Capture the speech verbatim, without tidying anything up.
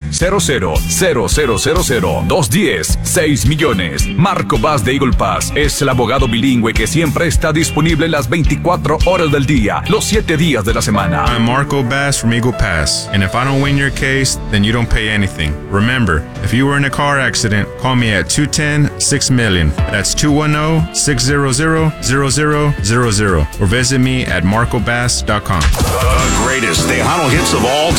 cero cero cero cero cero cero dos uno cero seis millones. Marco Bass de Eagle Pass es el abogado bilingüe que siempre está disponible las veinticuatro horas del día, los siete días de la semana. I'm Marco Bass from Eagle Pass, and if I don't win your case, then you don't pay anything. Remember, if you were in a car accident, call me at two one zero, six million. That's two one zero, six zero zero, zero zero zero zero. Or visit me at marco bass dot com. The greatest Tejano hits of all